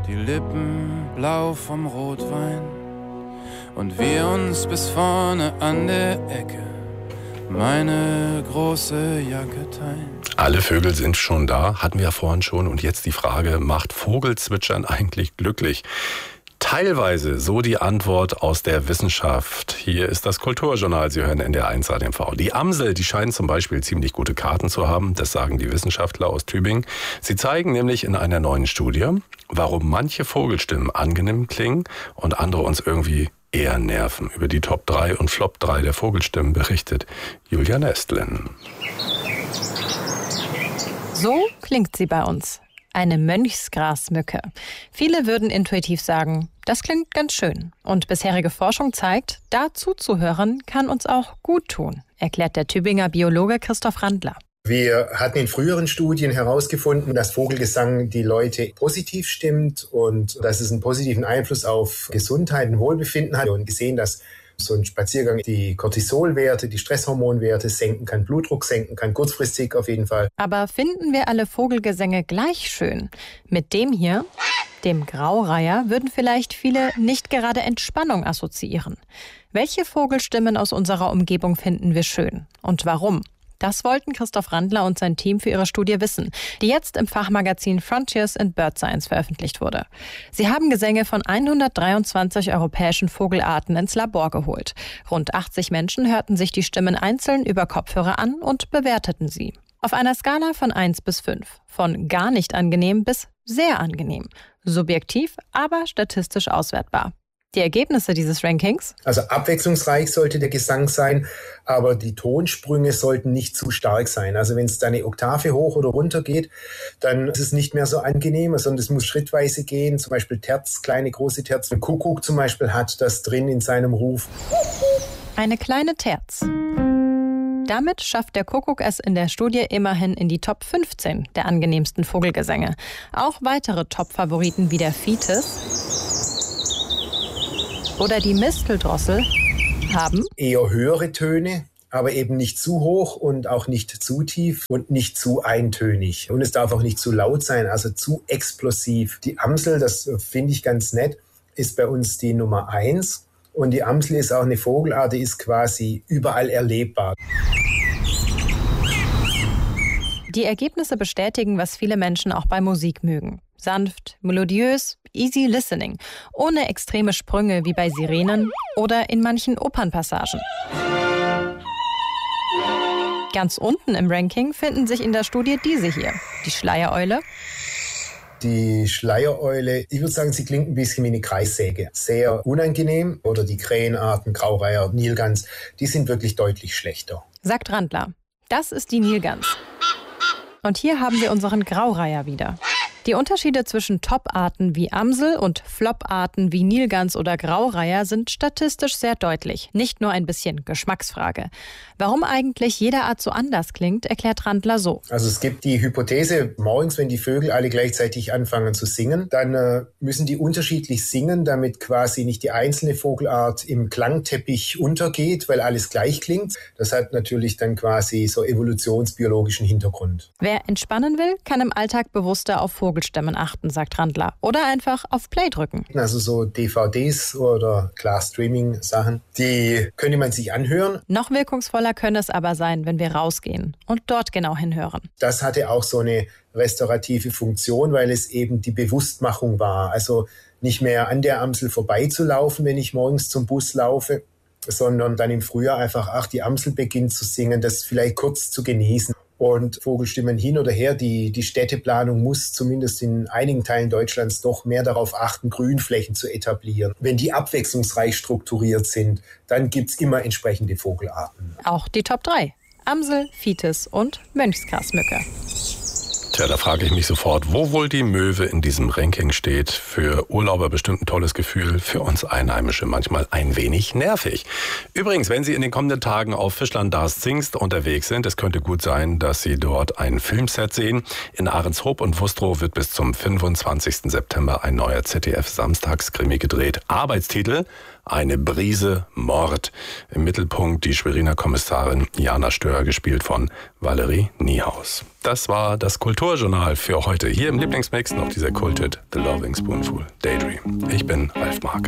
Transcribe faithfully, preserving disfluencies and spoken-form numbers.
die Lippen blau vom Rotwein und wir uns bis vorne an der Ecke meine große Jacke teilen. Alle Vögel sind schon da, hatten wir ja vorhin schon. Und jetzt die Frage, macht Vogelzwitschern eigentlich glücklich? Teilweise, so die Antwort aus der Wissenschaft. Hier ist das Kulturjournal, Sie hören N D R eins A D M V. Die Amsel, die scheint zum Beispiel ziemlich gute Karten zu haben, das sagen die Wissenschaftler aus Tübingen. Sie zeigen nämlich in einer neuen Studie, warum manche Vogelstimmen angenehm klingen und andere uns irgendwie eher nerven. Über die Top drei und Flop drei der Vogelstimmen berichtet Julia Nestlin. So klingt sie bei uns. Eine Mönchsgrasmücke. Viele würden intuitiv sagen, das klingt ganz schön. Und bisherige Forschung zeigt, da zuzuhören kann uns auch gut tun, erklärt der Tübinger Biologe Christoph Randler. Wir hatten in früheren Studien herausgefunden, dass Vogelgesang die Leute positiv stimmt und dass es einen positiven Einfluss auf Gesundheit und Wohlbefinden hat. Und gesehen, dass so ein Spaziergang die Cortisolwerte, die Stresshormonwerte senken kann, Blutdruck senken kann, kurzfristig auf jeden Fall. Aber finden wir alle Vogelgesänge gleich schön? Mit dem hier, dem Graureiher, würden vielleicht viele nicht gerade Entspannung assoziieren. Welche Vogelstimmen aus unserer Umgebung finden wir schön und warum? Das wollten Christoph Randler und sein Team für ihre Studie wissen, die jetzt im Fachmagazin Frontiers in Bird Science veröffentlicht wurde. Sie haben Gesänge von hundertdreiundzwanzig europäischen Vogelarten ins Labor geholt. Rund achtzig Menschen hörten sich die Stimmen einzeln über Kopfhörer an und bewerteten sie. Auf einer Skala von eins bis fünf. Von gar nicht angenehm bis sehr angenehm. Subjektiv, aber statistisch auswertbar. Die Ergebnisse dieses Rankings? Also abwechslungsreich sollte der Gesang sein, aber die Tonsprünge sollten nicht zu stark sein. Also wenn es da eine Oktave hoch oder runter geht, dann ist es nicht mehr so angenehm, sondern es muss schrittweise gehen. Zum Beispiel Terz, kleine, große Terz. Ein Kuckuck zum Beispiel hat das drin in seinem Ruf. Eine kleine Terz. Damit schafft der Kuckuck es in der Studie immerhin in die Top fünfzehn der angenehmsten Vogelgesänge. Auch weitere Top-Favoriten wie der Vitis oder die Misteldrossel haben eher höhere Töne, aber eben nicht zu hoch und auch nicht zu tief und nicht zu eintönig. Und es darf auch nicht zu laut sein, also zu explosiv. Die Amsel, das finde ich ganz nett, ist bei uns die Nummer eins. Und die Amsel ist auch eine Vogelart, die ist quasi überall erlebbar. Die Ergebnisse bestätigen, was viele Menschen auch bei Musik mögen. Sanft, melodiös, easy listening, ohne extreme Sprünge wie bei Sirenen oder in manchen Opernpassagen. Ganz unten im Ranking finden sich in der Studie diese hier, die Schleiereule. Die Schleiereule, ich würde sagen, sie klingt ein bisschen wie eine Kreissäge. Sehr unangenehm. Oder die Krähenarten, Graureiher, Nilgans, die sind wirklich deutlich schlechter. Sagt Randler. Das ist die Nilgans. Und hier haben wir unseren Graureiher wieder. Die Unterschiede zwischen Top-Arten wie Amsel und Flop-Arten wie Nilgans oder Graureiher sind statistisch sehr deutlich, nicht nur ein bisschen Geschmacksfrage. Warum eigentlich jede Art so anders klingt, erklärt Randler so. Also es gibt die Hypothese, morgens, wenn die Vögel alle gleichzeitig anfangen zu singen, dann äh, müssen die unterschiedlich singen, damit quasi nicht die einzelne Vogelart im Klangteppich untergeht, weil alles gleich klingt. Das hat natürlich dann quasi so evolutionsbiologischen Hintergrund. Wer entspannen will, kann im Alltag bewusster auf Vogelstimmen achten, sagt Randler. Oder einfach auf Play drücken. Also so D V Ds oder Klar-Streaming-Sachen, die könnte man sich anhören. Noch wirkungsvoller könnte es aber sein, wenn wir rausgehen und dort genau hinhören. Das hatte auch so eine restaurative Funktion, weil es eben die Bewusstmachung war. Also nicht mehr an der Amsel vorbeizulaufen, wenn ich morgens zum Bus laufe, sondern dann im Frühjahr einfach, ach, die Amsel beginnt zu singen, das vielleicht kurz zu genießen. Und Vogelstimmen hin oder her, die, die Städteplanung muss zumindest in einigen Teilen Deutschlands doch mehr darauf achten, Grünflächen zu etablieren. Wenn die abwechslungsreich strukturiert sind, dann gibt's immer entsprechende Vogelarten. Auch die Top drei. Amsel, Vitis und Mönchsgrasmücke. Tja, da frage ich mich sofort, wo wohl die Möwe in diesem Ranking steht. Für Urlauber bestimmt ein tolles Gefühl, für uns Einheimische manchmal ein wenig nervig. Übrigens, wenn Sie in den kommenden Tagen auf Fischland das Zingst unterwegs sind, es könnte gut sein, dass Sie dort ein Filmset sehen. In Ahrenshoop und Wustrow wird bis zum fünfundzwanzigsten September ein neuer Z D F-Samstagskrimi gedreht. Arbeitstitel: eine Brise Mord. Im Mittelpunkt die Schweriner Kommissarin Jana Stör, gespielt von Valerie Niehaus. Das war das Kulturjournal für heute. Hier im Lieblingsmix noch dieser Kulthit The Loving Spoonful, Daydream. Ich bin Ralf Marke.